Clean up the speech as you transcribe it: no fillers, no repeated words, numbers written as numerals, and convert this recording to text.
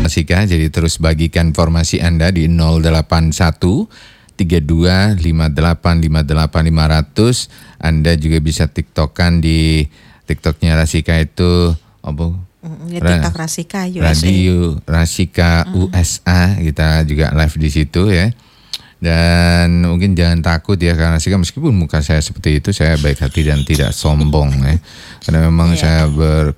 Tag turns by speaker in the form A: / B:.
A: Rasika, jadi terus bagikan informasi Anda di 081 32 58 58 500. Anda juga bisa TikTokan di TikToknya Rasika itu apa?
B: TikTok Rasika USA.
A: Radio Rasika USA, kita juga live di situ ya. Dan mungkin jangan takut ya, karena meskipun muka saya seperti itu, saya baik hati dan tidak sombong ya. Karena memang saya